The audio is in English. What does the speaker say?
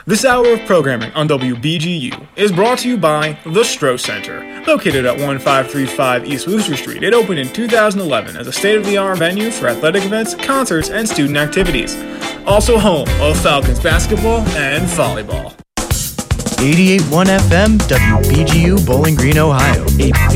This hour of programming on WBGU is brought to you by the Stroh Center. Located at 1535 East Wooster Street, it opened in 2011 as a state-of-the-art venue for athletic events, concerts, and student activities. Also home of Falcons basketball and volleyball. 88.1 FM, WBGU, Bowling Green, Ohio.